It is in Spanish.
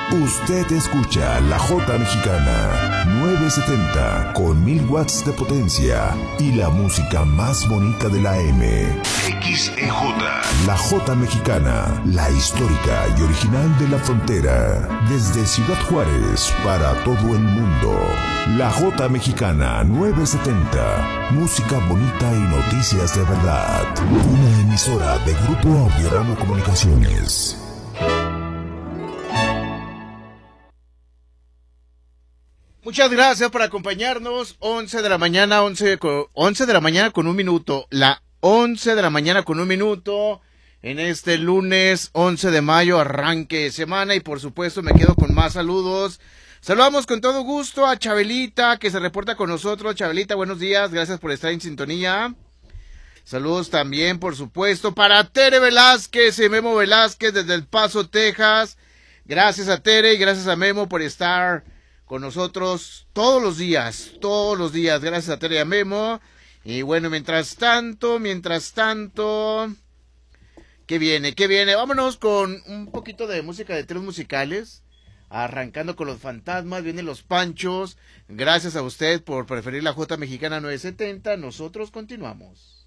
Usted escucha la Jota Mexicana 970 con 1000 watts de potencia y la música más bonita de la M. XEJ. La Jota Mexicana, la histórica y original de la frontera. Desde Ciudad Juárez para todo el mundo. La Jota Mexicana 970. Música bonita y noticias de verdad. Una emisora de Grupo Audiorama Comunicaciones. Muchas gracias por acompañarnos. 11 de la mañana, 11 de la mañana con un minuto. La 11 de la mañana con un minuto. En este lunes 11 de mayo, arranque de semana. Y por supuesto me quedo con más saludos. Saludamos con todo gusto a Chabelita, que se reporta con nosotros. Chabelita, buenos días. Gracias por estar en sintonía. Saludos también, por supuesto, para Tere Velázquez y Memo Velázquez desde El Paso, Texas. Gracias a Tere y gracias a Memo por estar con nosotros todos los días, gracias a Tere y a Memo. Y bueno, mientras tanto, ¿qué viene? Vámonos con un poquito de música de tríos musicales, arrancando con Los Fantasmas, vienen Los Panchos. Gracias a usted por preferir la Jota Mexicana 970, nosotros continuamos.